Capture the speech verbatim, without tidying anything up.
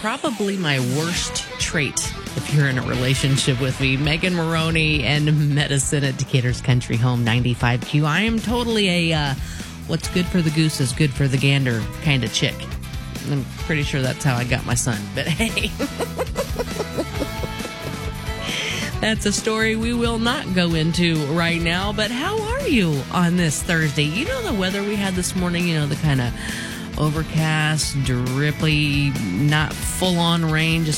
probably my worst trait if you're in a relationship with me. Megan Maroney and Medicine at Decatur's Country Home ninety-five Q. I am totally a uh, what's good for the goose is good for the gander kind of chick. I'm pretty sure that's how I got my son. But hey, that's a story we will not go into right now. But how are you on this Thursday? You know the weather we had this morning, you know, the kind of overcast, drippy, not full-on rain, just